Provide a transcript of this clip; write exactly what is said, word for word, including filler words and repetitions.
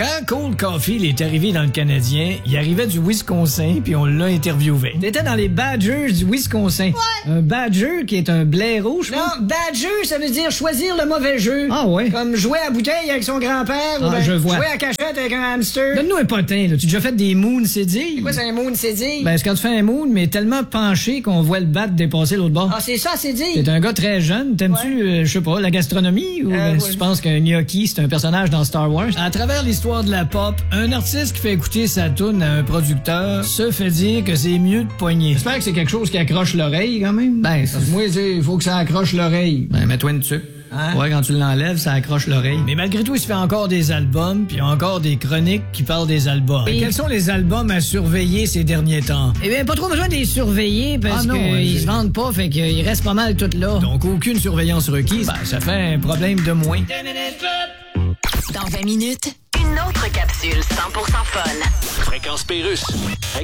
Quand Cold Coffee est arrivé dans le Canadien, il arrivait du Wisconsin, puis on l'a interviewé. T'étais dans les Badgers du Wisconsin. Ouais. Un Badger qui est un blaireau, je Non, pense. Badger, ça veut dire choisir le mauvais jeu. Ah ouais? Comme jouer à bouteille avec son grand-père Ah, ou ben, je vois. jouer à cachette avec un hamster. Donne-nous un potin, là. Tu as déjà fait des moons cédilles? C'est quoi, c'est un moon cédille? Ben, c'est quand tu fais un moon, mais tellement penché qu'on voit le bat dépasser l'autre bord. Ah, c'est ça, cédille? T'es un gars très jeune. T'aimes-tu, euh, je sais pas, la gastronomie? Ou Euh, ben, ouais. si tu penses qu'un gnocchi, c'est un personnage dans Star Wars? À travers l'histoire de la pop, un artiste qui fait écouter sa toune à un producteur se fait dire que c'est mieux de pogner. J'espère que c'est quelque chose qui accroche l'oreille, quand même. Ben, parce que moi, il faut que ça accroche l'oreille. Ben, mets-toi une dessus. Hein? Ouais, quand tu l'enlèves, ça accroche l'oreille. Mais malgré tout, il se fait encore des albums, puis il y a encore des chroniques qui parlent des albums. Oui. Quels sont les albums à surveiller ces derniers temps? Eh bien, pas trop besoin de les surveiller parce Ah non, qu'ils euh, se vendent pas, fait qu'ils restent pas mal toutes là. Donc, aucune surveillance requise. Ben, ça fait un problème de moins. Dans vingt minutes, une autre capsule cent pour cent fun. Fréquence Pérusse.